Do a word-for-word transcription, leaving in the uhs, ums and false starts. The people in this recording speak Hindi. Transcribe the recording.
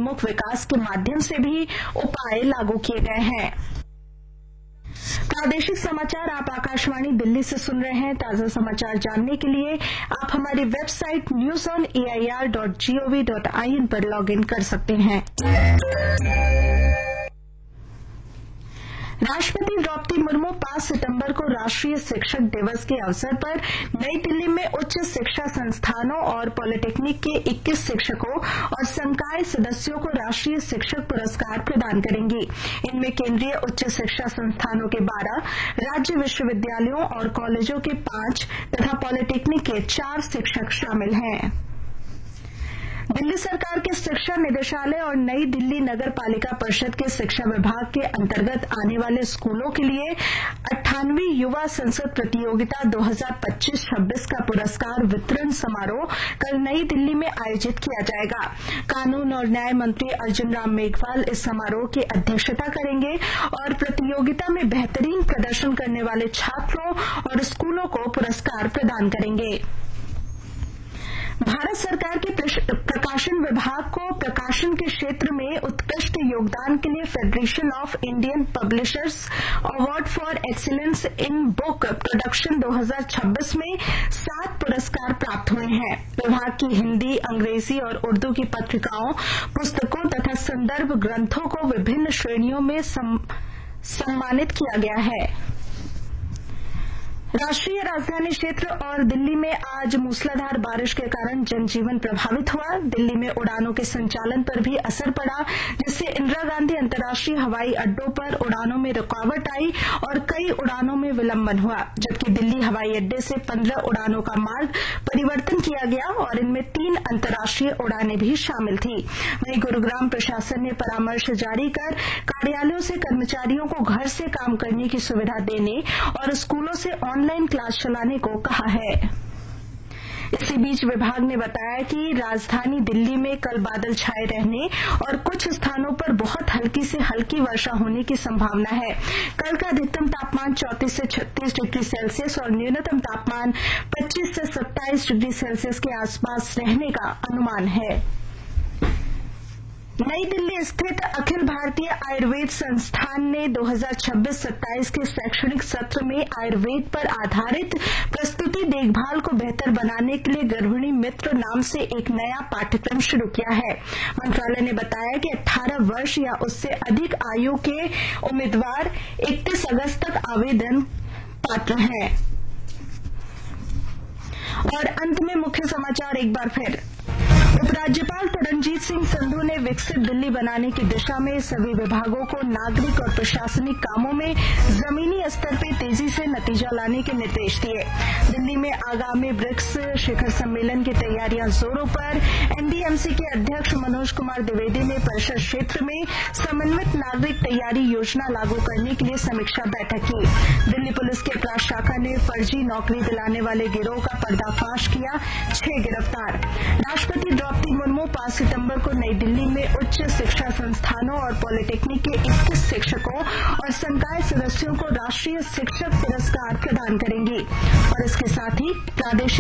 उन्मुख विकास के माध्यम से भी उपाय लागू किए गए हैं। प्रादेशिक समाचार आप आकाशवाणी दिल्ली से सुन रहे हैं। ताजा समाचार जानने के लिए आप हमारी website news on A I R dot G O V dot I N पर लॉग इन कर सकते हैं। राष्ट्रपति द्रौपदी मुर्मू पांच सितंबर को राष्ट्रीय शिक्षक दिवस के अवसर पर नई दिल्ली में उच्च शिक्षा संस्थानों और पॉलिटेक्निक के इक्कीस शिक्षकों और संकाय सदस्यों को राष्ट्रीय शिक्षक पुरस्कार प्रदान करेंगी। इनमें केंद्रीय उच्च शिक्षा संस्थानों के बारह, राज्य विश्वविद्यालयों और कॉलेजों के पांच तथा पॉलिटेक्निक के चार शिक्षक शामिल हैं। दिल्ली सरकार के शिक्षा निदेशालय और नई दिल्ली नगर पालिका परिषद के शिक्षा विभाग के अंतर्गत आने वाले स्कूलों के लिए अट्ठानवी युवा संसद प्रतियोगिता दो हज़ार पच्चीस छब्बीस का पुरस्कार वितरण समारोह कल नई दिल्ली में आयोजित किया जाएगा। कानून और न्याय मंत्री अर्जुन राम मेघवाल इस समारोह की अध्यक्षता करेंगे और प्रतियोगिता में बेहतरीन प्रदर्शन करने वाले छात्रों और स्कूलों को पुरस्कार प्रदान करेंगे। भारत सरकार के प्रकाशन विभाग को प्रकाशन के क्षेत्र में उत्कृष्ट योगदान के लिए federation of Indian publishers award for excellence in book production दो हज़ार छब्बीस में सात पुरस्कार प्राप्त हुए हैं। विभाग की हिंदी, अंग्रेजी और उर्दू की पत्रिकाओं, पुस्तकों तथा संदर्भ ग्रंथों को विभिन्न श्रेणियों में सम, सम्मानित किया गया है। राष्ट्रीय राजधानी क्षेत्र और दिल्ली में आज मूसलाधार बारिश के कारण जनजीवन प्रभावित हुआ। दिल्ली में उड़ानों के संचालन पर भी असर पड़ा, जिससे इंदिरा गांधी अंतर्राष्ट्रीय हवाई अड्डों पर उड़ानों में रुकावट आई और कई उड़ानों में विलंबन हुआ, जबकि दिल्ली हवाई अड्डे से पंद्रह उड़ानों का मार्ग परिवर्तन किया गया और इनमें तीन अंतर्राष्ट्रीय उड़ानें भी शामिल थी। वहीं गुरुग्राम प्रशासन ने परामर्श जारी कर कार्यालयों से कर्मचारियों को घर से काम करने की सुविधा देने और स्कूलों से ऑनलाइन क्लास चलाने को कहा है। इसी बीच विभाग ने बताया कि राजधानी दिल्ली में कल बादल छाए रहने और कुछ स्थानों पर बहुत हल्की से हल्की वर्षा होने की संभावना है। कल का अधिकतम तापमान चौंतीस से छत्तीस डिग्री सेल्सियस और न्यूनतम तापमान पच्चीस से सत्ताईस डिग्री सेल्सियस के आसपास रहने का अनुमान है। नई दिल्ली स्थित अखिल भारतीय आयुर्वेद संस्थान ने दो हज़ार छब्बीस सत्ताईस के शैक्षणिक सत्र में आयुर्वेद पर आधारित प्रस्तुति देखभाल को बेहतर बनाने के लिए गर्भिणी मित्र नाम से एक नया पाठ्यक्रम शुरू किया है। मंत्रालय ने बताया कि अठारह वर्ष या उससे अधिक आयु के उम्मीदवार इकतीस अगस्त तक आवेदन पात्र हैं। और अंत में मुख्य समाचार एक बार फिर। उपराज्यपाल तरनजीत सिंह संधू ने विकसित दिल्ली बनाने की दिशा में सभी विभागों को नागरिक और प्रशासनिक कामों में जमीनी स्तर पर तेजी से नतीजा लाने के निर्देश दिए। दिल्ली में आगामी ब्रिक्स शिखर सम्मेलन की तैयारियां जोरों पर। एनडीएमसी के अध्यक्ष मनोज कुमार द्विवेदी ने परिषद क्षेत्र में समन्वित नागरिक तैयारी योजना लागू करने के लिए समीक्षा बैठक की। दिल्ली पुलिस के अपराध शाखा ने फर्जी नौकरी दिलाने वाले गिरोह का पर्दाफाश किया, छह गिरफ्तार। राष्ट्रपति द्रौपदी मुर्मू पांच सितंबर को नई दिल्ली में उच्च शिक्षा संस्थानों और पॉलिटेक्निक के इक्कीस शिक्षकों और संकाय सदस्यों को राष्ट्रीय शिक्षक पुरस्कार प्रदान करेंगी। और इसके साथ ही प्रादेशिक